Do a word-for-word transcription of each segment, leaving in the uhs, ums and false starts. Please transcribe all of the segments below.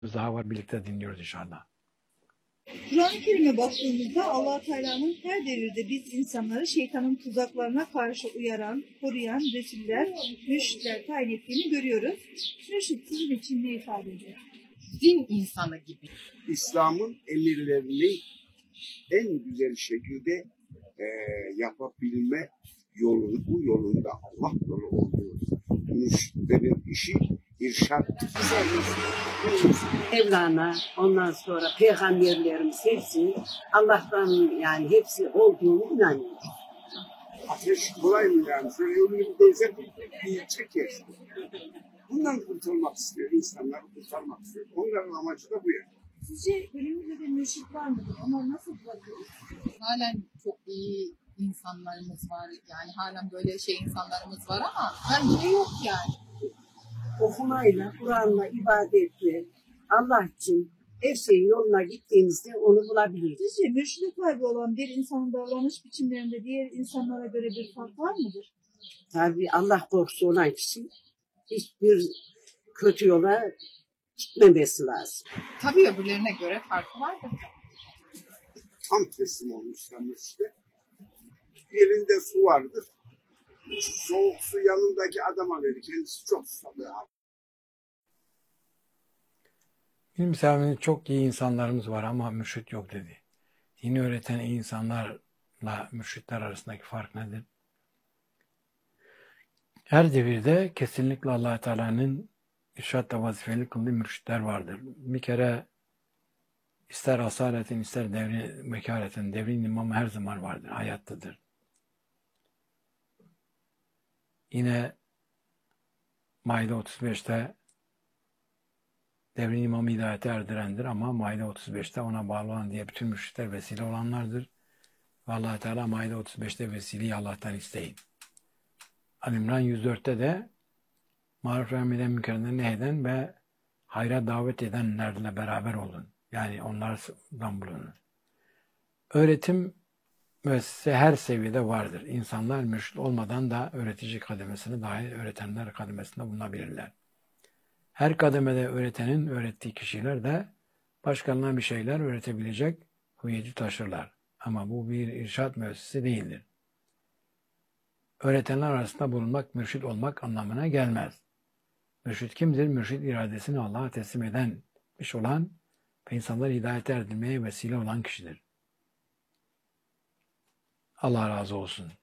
daha var, birlikte dinliyoruz inşallah. Kur'an-ı Kerim'e baktığımızda Allah Teala'nın her devirde biz insanları şeytanın tuzaklarına karşı uyaran, koruyan Resuller, mürşitler tayin ettiğini görüyoruz. Mürşit sizin için ne ifade ediyor? Din insanı gibi. İslam'ın emirlerini en güzel şekilde e, yapabilme yolunu, bu yolunda Allah yolu olduğu mürşitlerin işi irşat. Güzel Mevlana, ondan sonra peygamberlerimiz hepsi Allah'tan, yani hepsi olduğunu inanıyoruz. Ateş kolay mı yani? Şöyle yolunu değse bir çeker. Bundan kurtulmak istiyor. İnsanları kurtarmak istiyor. Onların amacı da bu yani. Sizce günümüzde bir mürşit var mıdır? Onlar nasıl bırakıyoruz? Halen çok iyi insanlarımız var. Yani halen böyle şey insanlarımız var ama bence yok yani. Okumayla, Kur'an'la, ibadetle, Allah için her şeyin yoluna gittiğimizde onu bulabiliriz. Sizce mürşide sahibi olan bir insanın davranış biçimlerinde diğer insanlara göre bir fark var mıdır? Tabii Allah korkusu olan kişi hiçbir kötü yola gitmemesi lazım. Tabii öbürlerine göre farkı vardır. Tam teslim olmuşlar işte. Elinde su vardır. Soğuk su yanındaki adama verir. Kendisi çok susadı. Bizim misafirimiz çok iyi insanlarımız var ama mürşit yok dedi. Dini öğreten iyi insanlarla mürşitler arasındaki fark nedir? Her devirde kesinlikle Allah Teala'nın irşatla vazifeli kıldığı mürşitler vardır. Bir kere ister asaletin ister devri vekaletin, devrin imamı her zaman vardır, hayattadır. Yine Maide otuz beşte devrin imamı hidayete erdirendir ama Maide otuz beşte ona bağlı olan diye bütün mürşitler vesile olanlardır. Ve Allah Teala Maide otuz beşte vesileyi Allah'tan isteyin. Ali-İmran yüz dörtte de maruf ve emreden münkerden nehyeden ve hayra davet edenlerle beraber olun. Yani onlardan bulunun. Öğretim müessese her seviyede vardır. İnsanlar mürşit olmadan da öğretici kademesini dahi öğretenler kademesinde bulunabilirler. Her kademede öğretenin öğrettiği kişiler de başkalarına bir şeyler öğretebilecek hüviyeti taşırlar. Ama bu bir irşat müessesesi değildir. Öğretenler arasında bulunmak, mürşit olmak anlamına gelmez. Mürşit kimdir? Mürşit iradesini Allah'a teslim eden, iş olan ve insanları hidayete erdirmeye vesile olan kişidir. Allah razı olsun.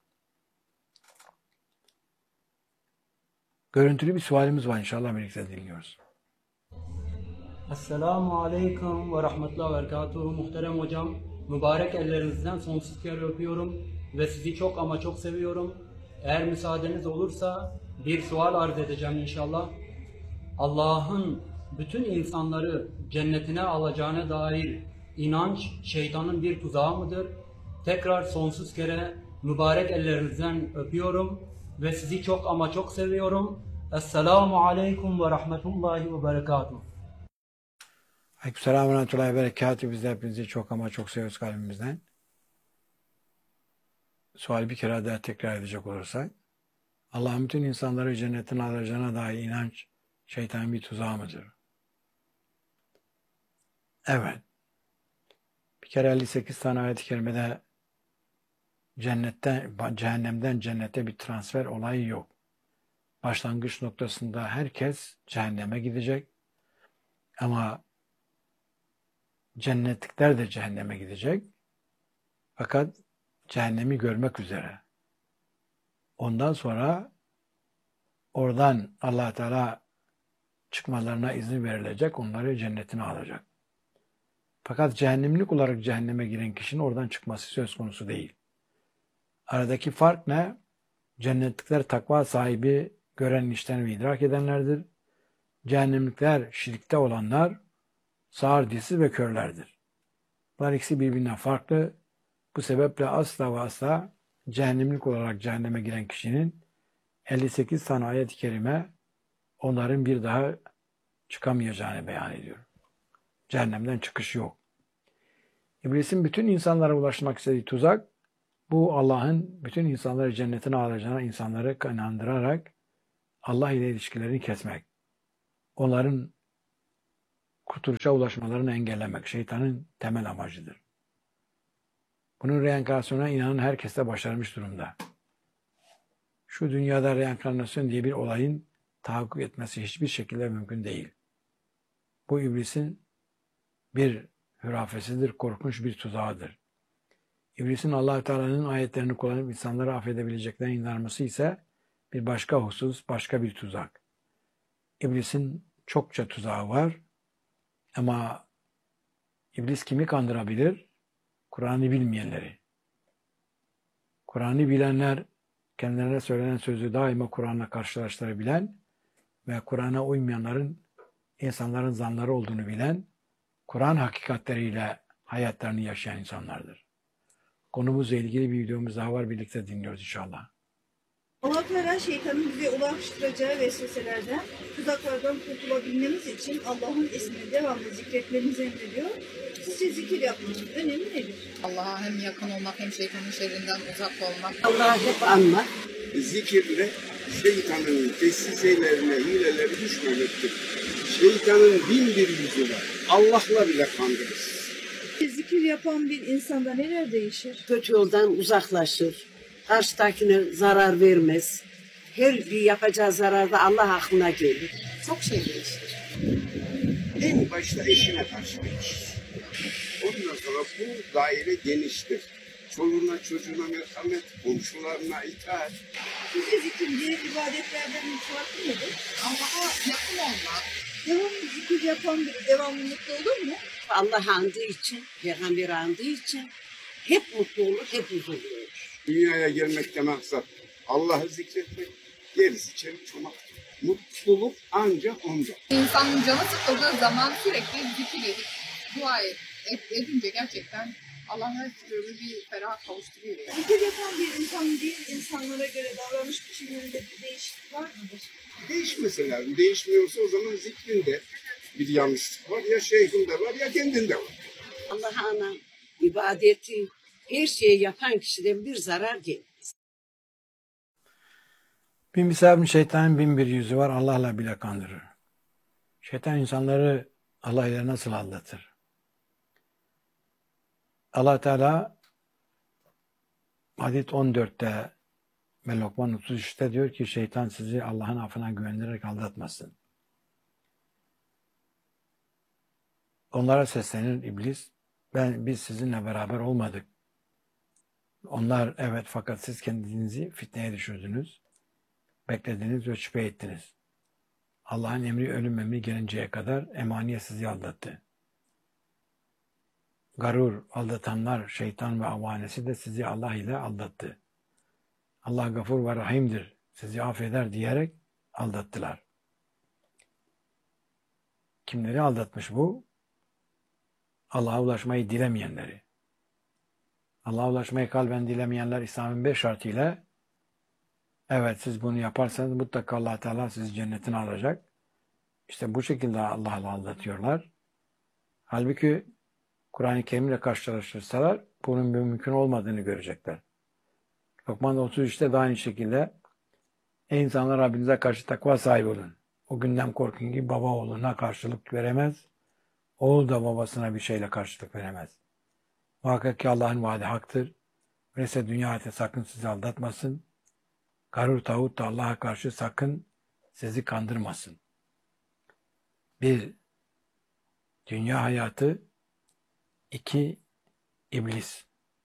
Görüntülü bir sualimiz var, inşallah birlikte dinliyoruz. Esselamu Aleyküm ve Rahmetullahi ve Berekatuhu. Muhterem hocam, mübarek ellerinizden sonsuz kere öpüyorum ve sizi çok ama çok seviyorum. Eğer müsaadeniz olursa bir sual arz edeceğim inşallah. Allah'ın bütün insanları cennetine alacağına dair inanç şeytanın bir tuzağı mıdır? Tekrar sonsuz kere mübarek ellerinizden öpüyorum ve sizi çok ama çok seviyorum. Esselamu Aleyküm ve Rahmetullahi ve Berekatuhu. Aleykümselam ve rahmetullahi ve berekatuhu. Biz de hepinizi çok ama çok seviyoruz kalbimizden. Suali bir kere daha tekrar edecek olursak, Allah'ın bütün insanları cennetin alacağına dair inanç şeytanın bir tuzağı mıdır? Evet. Bir kere elli sekiz tane ayet-i kerimede cennetten, cehennemden cennete bir transfer olayı yok. Başlangıç noktasında herkes cehenneme gidecek ama cennetlikler de cehenneme gidecek. Fakat cehennemi görmek üzere. Ondan sonra oradan Allah Teala çıkmalarına izin verilecek, onları cennetine alacak. Fakat cehennemlik olarak cehenneme giren kişinin oradan çıkması söz konusu değil. Aradaki fark ne? Cennetlikler takva sahibi, gören, işten ve idrak edenlerdir. Cehennemlikler, şirkte olanlar, sağır, dilsiz ve körlerdir. Bunlar ikisi birbirinden farklı. Bu sebeple asla ve asla cehennemlik olarak cehenneme giren kişinin elli sekiz tane ayet-i kerime onların bir daha çıkamayacağını beyan ediyor. Cehennemden çıkış yok. İblisin bütün insanlara ulaşmak istediği tuzak, bu Allah'ın bütün insanları cennetine alacağına insanları inandırarak Allah ile ilişkilerini kesmek. Onların kurtuluşa ulaşmalarını engellemek şeytanın temel amacıdır. Bunun reenkarnasyona inanan herkes de başarmış durumda. Şu dünyada reenkarnasyon diye bir olayın tahakkuk etmesi hiçbir şekilde mümkün değil. Bu iblisin bir hürafesidir, korkunç bir tuzağıdır. İblisin Allah Teala'nın ayetlerini kullanıp insanları affedebileceklerine inanması ise bir başka husus, başka bir tuzak. İblisin çokça tuzağı var ama iblis kimi kandırabilir? Kur'an'ı bilmeyenleri. Kur'an'ı bilenler, kendilerine söylenen sözü daima Kur'an'la karşılaştırabilen ve Kur'an'a uymayanların insanların zanları olduğunu bilen, Kur'an hakikatleriyle hayatlarını yaşayan insanlardır. Konumuzla ilgili bir videomuz daha var. Birlikte dinliyoruz inşallah. Allah Teala şeytanın bize ulaştıracağı vesveselerden, tuzaklardan kurtulabilmemiz için Allah'ın ismini devamlı zikretmemizi emrediyor. Sizce zikir yapmanın önemi nedir? Allah'a hem yakın olmak hem şeytanın şerrinden uzak olmak. Allah'ı hep anmak. Zikirle şeytanın desiselerine, hileleri düşmemektir. Şeytanın bin bir yüzü var. Allah'la bile kandırır. Zikir yapan bir insanda neler değişir? Kötü yoldan uzaklaşır. Karşıdakine zarar vermez. Her bir yapacağı zararda Allah aklına gelir. Çok şey değişir. En başta eşine karşı değişir. Ondan sonra bu daire geniştir. Çoluğuna çocuğuna merhamet, komşularına itaat. Sizce zikir diğer ibadetlerden farklı nedir? Allah'a yakın olmak. Devamlı zikir yapan biri devamlı mutlu olur mu? Allah andığı için, Peygamber andığı için hep mutlu olur, hep huzurlu olur. Dünyaya gelmekte maksat Allah'ı zikretmek, gerisi çelik çomak. Mutluluk ancak onda. İnsanın canı sıkıldığı zaman sürekli zikir edip dua et, et- edince gerçekten Allah her türlü bir ferah kavuşturuyor. Yani. Zikir yapan bir insan diğer insanlara göre davranış biçimlerinde bir değişiklik var mıdır? Değişmesi lazım. Değişmiyorsa o zaman zikrinde bir yanlışlık var. Ya şeyhinde var ya kendinde var. Allah'a ana ibadeti, her şeyi yapan kişiden bir zarar gelmez. Bin misafir şeytanın bin bir yüzü var. Allah'la bile kandırır. Şeytan insanları Allah ile nasıl aldatır? Allah Teala Hadid on dörtte ve Lokman otuz üçte diyor ki şeytan sizi Allah'ın affına güvenerek aldatmasın. Onlara seslenir iblis. Ben biz sizinle beraber olmadık. Onlar evet fakat siz kendinizi fitneye düşürdünüz. Beklediniz ve şüphe ettiniz. Allah'ın emri ölüm emri gelinceye kadar emaniye sizi aldattı. Garur, aldatanlar, şeytan ve avanesi de sizi Allah ile aldattı. Allah gafur ve rahimdir, sizi affeder diyerek aldattılar. Kimleri aldatmış bu? Allah'a ulaşmayı dilemeyenleri. Allah'a ulaşmayı kalben dilemeyenler İslam'ın beş şartıyla evet siz bunu yaparsanız mutlaka Allah Teala sizi cennetine alacak. İşte bu şekilde Allah'la aldatıyorlar. Halbuki Kur'an-ı Kerim'le karşılaştırsalar bunun mümkün olmadığını görecekler. Lokman otuz üçte de aynı şekilde ey insanlar Rabbinize karşı takva sahibi olun. O günden korkun ki baba oğluna karşılık veremez. Oğul da babasına bir şeyle karşılık veremez. Muhakkak ki Allah'ın vaadi haktır. Öyleyse dünya hayatı sakın sizi aldatmasın. Garur tağut da Allah'a karşı sakın sizi kandırmasın. Bir, dünya hayatı. İki, iblis.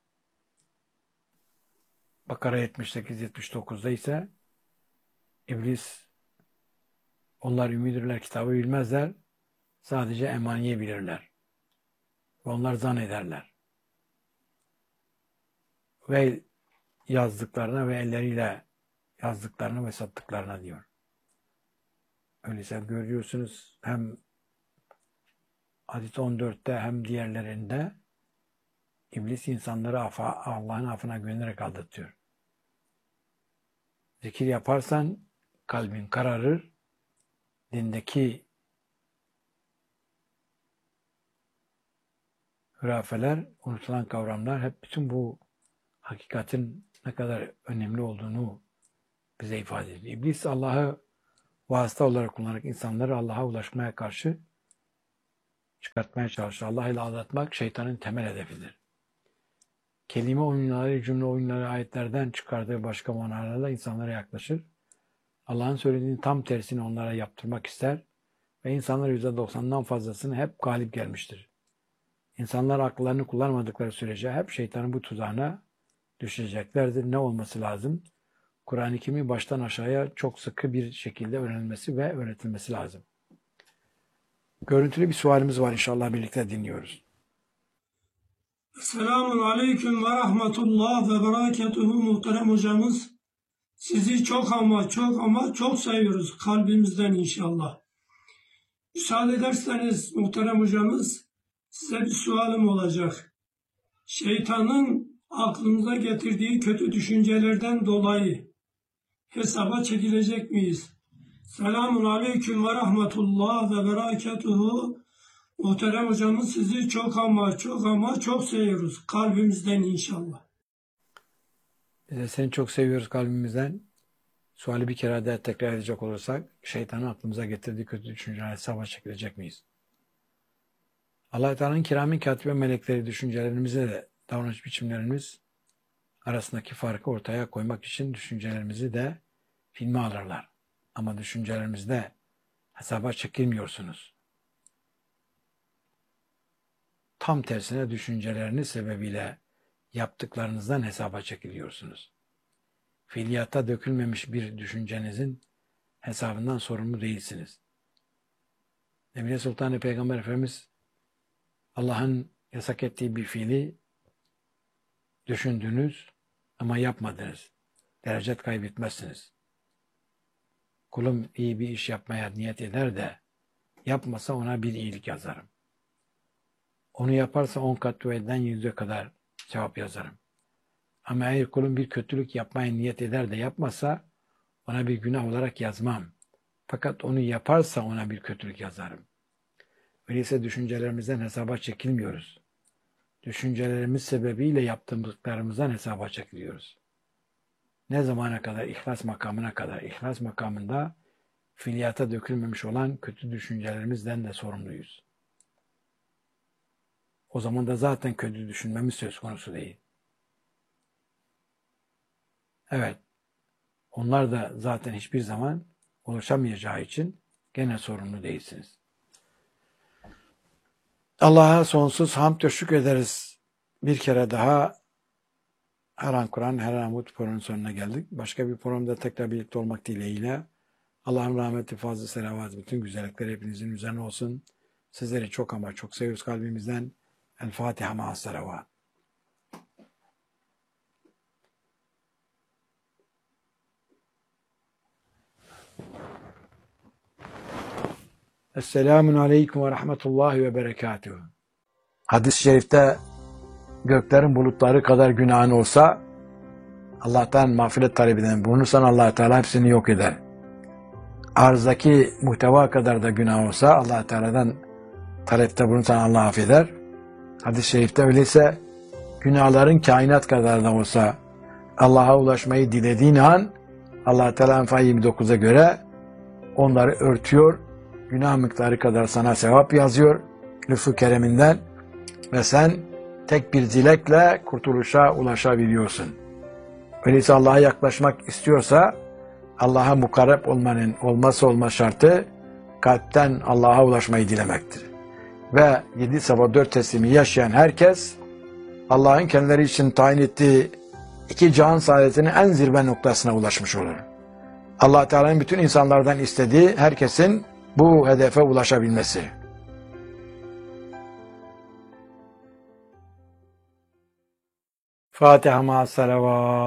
Bakara yetmiş sekiz yetmiş dokuzda ise iblis onlar ümidirler kitabı bilmezler. Sadece emaniye bilirler. Ve onlar zannederler. Ve yazdıklarına ve elleriyle yazdıklarına ve sattıklarına diyor. Öyleyse görüyorsunuz hem Hadid on dörtte hem diğerlerinde iblis insanları afa, Allah'ın affına güvenerek aldatıyor. Zikir yaparsan kalbin kararır, dindeki hurafeler, unutulan kavramlar hep bütün bu hakikatin ne kadar önemli olduğunu bize ifade ediyor. İblis Allah'ı vasıta olarak kullanarak insanları Allah'a ulaşmaya karşı çıkartmaya çalışır. Allah ile aldatmak şeytanın temel hedefidir. Kelime oyunları, cümle oyunları ayetlerden çıkardığı başka manalarla insanlara yaklaşır. Allah'ın söylediğinin tam tersini onlara yaptırmak ister ve insanlar yüzde doksandan fazlasını hep galip gelmiştir. İnsanlar akıllarını kullanmadıkları sürece hep şeytanın bu tuzağına düşeceklerdir. Ne olması lazım? Kur'an-ı Kerim'i baştan aşağıya çok sıkı bir şekilde öğrenilmesi ve öğretilmesi lazım. Görüntülü bir sualimiz var, inşallah birlikte dinliyoruz. Selamun Aleyküm ve Rahmetullah ve Berekatuhu muhterem hocamız. Sizi çok ama çok ama çok seviyoruz kalbimizden inşallah. Müsaade ederseniz muhterem hocamız, size bir sualım olacak. Şeytanın aklımıza getirdiği kötü düşüncelerden dolayı hesaba çekilecek miyiz? Selamun Aleyküm ve Rahmetullah ve Berekatuhu. Muhterem hocamız, sizi çok ama çok ama çok seviyoruz kalbimizden inşallah. Biz de seni çok seviyoruz kalbimizden. Suali bir kere daha tekrar edecek olursak, şeytanın aklımıza getirdiği kötü düşünceler hesaba çekilecek miyiz? Allah-u Teala'nın kiramin katibe melekleri düşüncelerimize de davranış biçimlerimiz arasındaki farkı ortaya koymak için düşüncelerimizi de filme alırlar. Ama düşüncelerimizde hesaba çekilmiyorsunuz. Tam tersine düşünceleriniz sebebiyle yaptıklarınızdan hesaba çekiliyorsunuz. Fiiliyata dökülmemiş bir düşüncenizin hesabından sorumlu değilsiniz. Emine Sultan Peygamber Efendimiz Allah'ın yasak ettiği bir fiili düşündünüz ama yapmadınız. Derecet kaybetmezsiniz. Kulum iyi bir iş yapmaya niyet eder de yapmasa ona bir iyilik yazarım. Onu yaparsa on kat ve elden yüze kadar sevap yazarım. Ama eğer kulum bir kötülük yapmaya niyet eder de yapmasa ona bir günah olarak yazmam. Fakat onu yaparsa ona bir kötülük yazarım. Öyleyse düşüncelerimizden hesaba çekilmiyoruz. Düşüncelerimiz sebebiyle yaptığımızlarımızdan hesaba çekiliyoruz. Ne zamana kadar? İhlas makamına kadar. İhlas makamında fiiliyata dökülmemiş olan kötü düşüncelerimizden de sorumluyuz. O zaman da zaten kötü düşünmemiz söz konusu değil. Evet, onlar da zaten hiçbir zaman oluşamayacağı için gene sorumlu değilsiniz. Allah'a sonsuz hamd ve şükrederiz. Bir kere daha her an Kur'an, her an bu programın sonuna geldik. Başka bir programda tekrar birlikte olmak dileğiyle Allah'ın rahmeti, fazla selavat, bütün güzellikler hepinizin üzerine olsun. Sizleri çok ama çok seviyoruz kalbimizden. El Fatiha ma'as selavat. Esselamun Aleyküm ve Rahmetullahi ve Berekatuhu. Hadis-i şerifte göklerin bulutları kadar günahın olsa Allah'tan mağfiret talep eden bulunursan Allah Teala hepsini yok eder. Arzdaki muhteva kadar da günah olsa Allah Teala'dan talepte bulunursan Allah affeder. Hadis-i şerifte öyleyse günahların kainat kadar da olsa Allah'a ulaşmayı dilediğin an Allah Teala Enfal yirmi dokuza göre onları örtüyor. Günah miktarı kadar sana sevap yazıyor lütfu kereminden ve sen tek bir dilekle kurtuluşa ulaşabiliyorsun. Öyleyse Allah'a yaklaşmak istiyorsa Allah'a mukarreb olmanın olmazsa olmaz şartı kalpten Allah'a ulaşmayı dilemektir. Ve yedi sabah dört teslimi yaşayan herkes Allah'ın kendileri için tayin ettiği iki cihan saadetinin en zirve noktasına ulaşmış olur. Allah Teala'nın bütün insanlardan istediği herkesin bu hedefe ulaşabilmesi. Fatiha ma'as selavat.